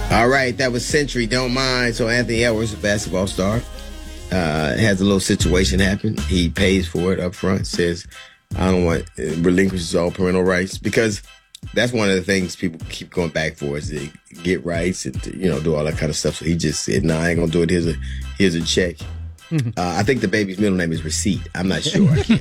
All right, that was Century, Don't Mind. So Anthony Edwards, a basketball star, has a little situation happen. He pays for it up front, says, I don't want, relinquishes all parental rights, because that's one of the things people keep going back for, is to get rights and to, do all that kind of stuff. So he just said, no, I ain't going to do it. Here's a check. I think the baby's middle name is Receipt. I'm not sure. I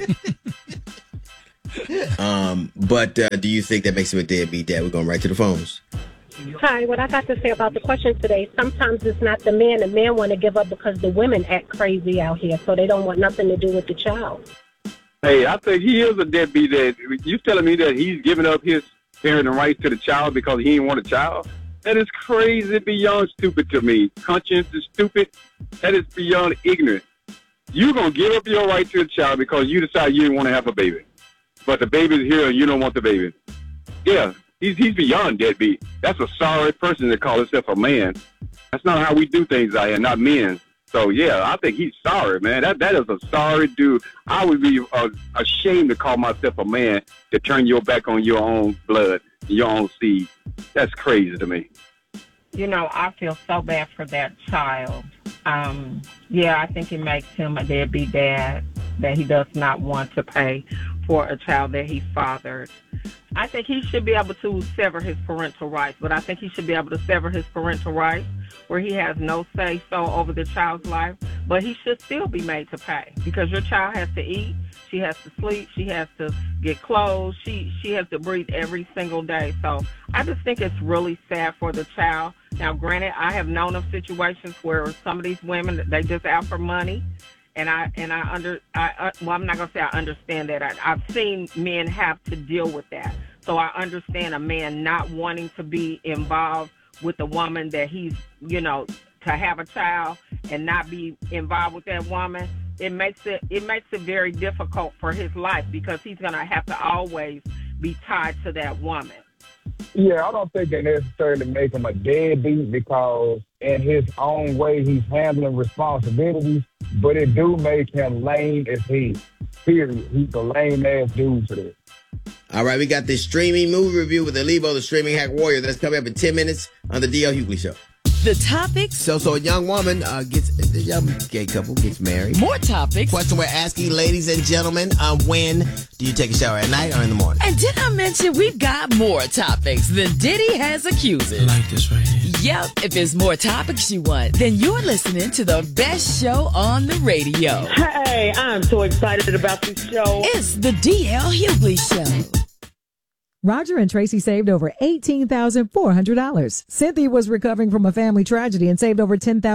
can't. But do you think that makes him a deadbeat dad? We're going right to the phones. Hi, what I got to say about the question today, sometimes it's not the man. The man want to give up because the women act crazy out here, so they don't want nothing to do with the child. Hey, I think he is a deadbeat dad. You telling me that he's giving up his parenting rights to the child because he didn't want a child? That is crazy, beyond stupid to me. Conscience is stupid. That is beyond ignorant. You're going to give up your right to a child because you decide you didn't want to have a baby. But the baby's here and you don't want the baby. Yeah, he's beyond deadbeat. That's a sorry person to call himself a man. That's not how we do things out here, not men. So, yeah, I think he's sorry, man. That is a sorry dude. I would be ashamed to call myself a man to turn your back on your own blood, your own seed. That's crazy to me. I feel so bad for that child. I think it makes him a deadbeat dad, that he does not want to pay for a child that he fathered. I think he should be able to sever his parental rights, but I think he should be able to sever his parental rights where he has no say-so over the child's life, but he should still be made to pay, because your child has to eat, she has to sleep, she has to get clothes, she has to breathe every single day. So I just think it's really sad for the child. Now, granted, I have known of situations where some of these women, they just out for money. And I'm not going to say I understand that. I've seen men have to deal with that. So I understand a man not wanting to be involved with a woman that he's, to have a child and not be involved with that woman. It makes it very difficult for his life, because he's going to have to always be tied to that woman. Yeah, I don't think they necessarily make him a deadbeat, because in his own way he's handling responsibilities, but it do make him lame as he. Period. He's a lame-ass dude for that. All right, we got this streaming movie review with Alibo, the streaming hack warrior. That's coming up in 10 minutes on the D.L. Hughley Show. The topics. So a young woman the young gay couple gets married. More topics. Question we're asking, ladies and gentlemen, when do you take a shower, at night or in the morning? And did I mention we've got more topics than Diddy has accusers? I like this right here. Yep, if there's more topics you want, then you're listening to the best show on the radio. Hey, I'm so excited about this show. It's the D.L. Hughley Show. Roger and Tracy saved over $18,400. Cynthia was recovering from a family tragedy and saved over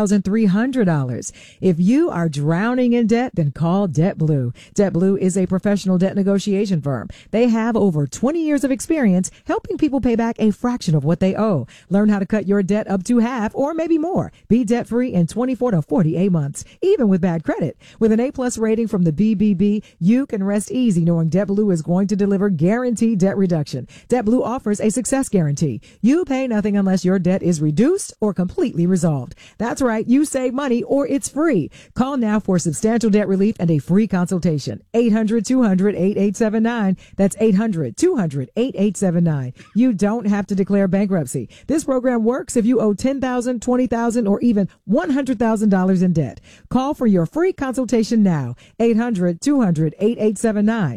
$10,300. If you are drowning in debt, then call DebtBlue. DebtBlue is a professional debt negotiation firm. They have over 20 years of experience helping people pay back a fraction of what they owe. Learn how to cut your debt up to half or maybe more. Be debt-free in 24 to 48 months, even with bad credit. With an A-plus rating from the BBB, you can rest easy knowing DebtBlue is going to deliver guaranteed debt reduction. DebtBlue offers a success guarantee. You pay nothing unless your debt is reduced or completely resolved. That's right, you save money or it's free. Call now for substantial debt relief and a free consultation. 800-200-8879. That's 800-200-8879. You don't have to declare bankruptcy. This program works if you owe $10,000, $20,000, or even $100,000 in debt. Call for your free consultation now. 800-200-8879.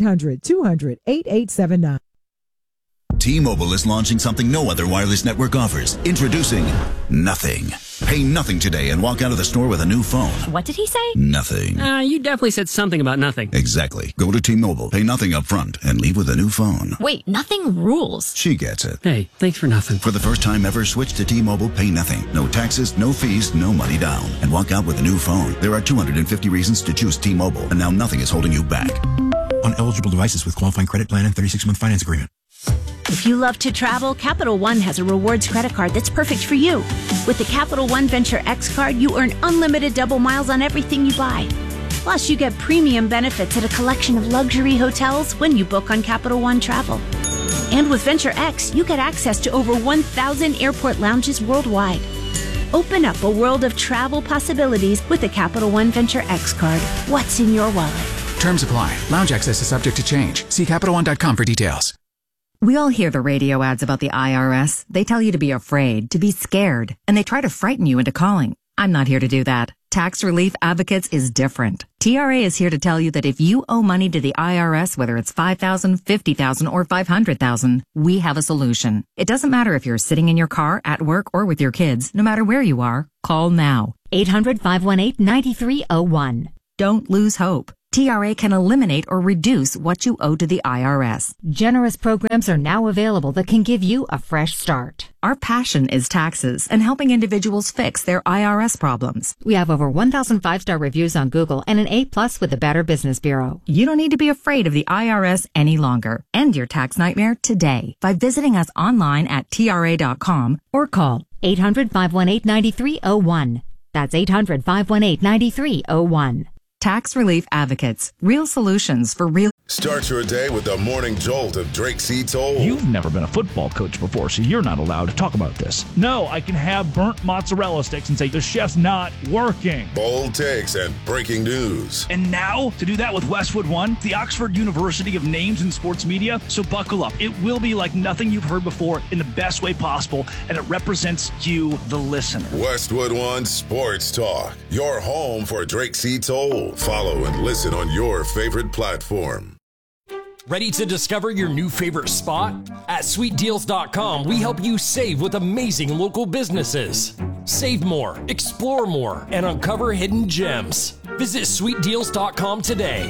800-200-8879. T-Mobile is launching something no other wireless network offers. Introducing Nothing. Pay nothing today and walk out of the store with a new phone. What did he say? Nothing. You definitely said something about nothing. Exactly. Go to T-Mobile, pay nothing up front, and leave with a new phone. Wait, nothing rules. She gets it. Hey, thanks for nothing. For the first time ever, switch to T-Mobile, pay nothing. No taxes, no fees, no money down. And walk out with a new phone. There are 250 reasons to choose T-Mobile, and now nothing is holding you back. On eligible devices with qualifying credit plan and 36-month finance agreement. If you love to travel, Capital One has a rewards credit card that's perfect for you. With the Capital One Venture X card, you earn unlimited double miles on everything you buy. Plus, you get premium benefits at a collection of luxury hotels when you book on Capital One Travel. And with Venture X, you get access to over 1,000 airport lounges worldwide. Open up a world of travel possibilities with the Capital One Venture X card. What's in your wallet? Terms apply. Lounge access is subject to change. See CapitalOne.com for details. We all hear the radio ads about the IRS. They tell you to be afraid, to be scared, and they try to frighten you into calling. I'm not here to do that. Tax Relief Advocates is different. TRA is here to tell you that if you owe money to the IRS, whether it's $5,000, $50,000, or $500,000, we have a solution. It doesn't matter if you're sitting in your car, at work, or with your kids. No matter where you are, call now. 800-518-9301. Don't lose hope. TRA can eliminate or reduce what you owe to the IRS. Generous programs are now available that can give you a fresh start. Our passion is taxes and helping individuals fix their IRS problems. We have over 1,000 5-star reviews on Google and an A+ with the Better Business Bureau. You don't need to be afraid of the IRS any longer. End your tax nightmare today by visiting us online at TRA.com or call 800-518-9301. That's 800-518-9301. Tax Relief Advocates. Real solutions for real. Start your day with the morning jolt of Drake C. Toll. You've never been a football coach before, so you're not allowed to talk about this. No, I can have burnt mozzarella sticks and say the chef's not working. Bold takes and breaking news. And now, to do that with Westwood One, the Oxford University of Names in Sports Media. So buckle up. It will be like nothing you've heard before in the best way possible, and it represents you, the listener. Westwood One Sports Talk. Your home for Drake C. Toll. Follow and listen on your favorite platform. Ready to discover your new favorite spot? At sweetdeals.com, we help you save with amazing local businesses. Save more, explore more, and uncover hidden gems. Visit sweetdeals.com today.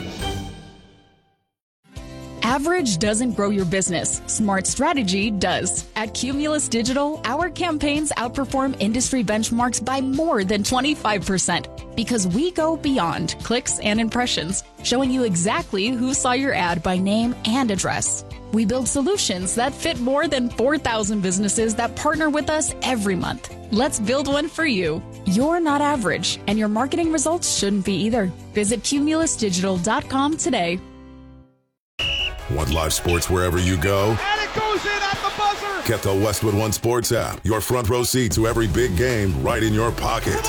Average doesn't grow your business. Smart strategy does. At Cumulus Digital, our campaigns outperform industry benchmarks by more than 25% because we go beyond clicks and impressions, showing you exactly who saw your ad by name and address. We build solutions that fit more than 4,000 businesses that partner with us every month. Let's build one for you. You're not average, and your marketing results shouldn't be either. Visit cumulusdigital.com today. Want live sports wherever you go? And it goes in at the buzzer! Get the Westwood One Sports app. Your front row seat to every big game right in your pocket.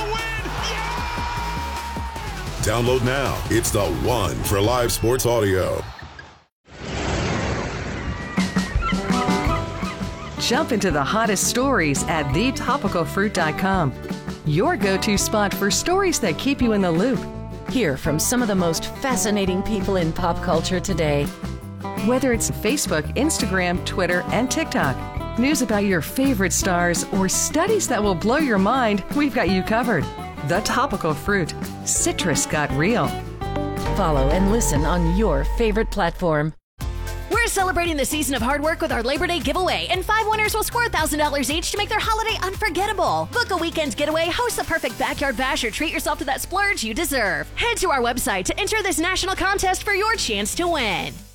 Download now. It's the one for live sports audio. Jump into the hottest stories at thetopicalfruit.com. Your go-to spot for stories that keep you in the loop. Hear from some of the most fascinating people in pop culture today. Whether it's Facebook, Instagram, Twitter, and TikTok, news about your favorite stars, or studies that will blow your mind, we've got you covered. The Topical Fruit. Citrus got real. Follow and listen on your favorite platform. We're celebrating the season of hard work with our Labor Day giveaway, and 5 winners will score $1,000 each to make their holiday unforgettable. Book a weekend getaway, host the perfect backyard bash, or treat yourself to that splurge you deserve. Head to our website to enter this national contest for your chance to win.